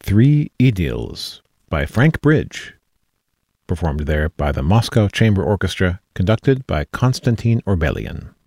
Three Idylls by Frank Bridge, performed there by the Moscow Chamber Orchestra, conducted by Konstantin Orbelian.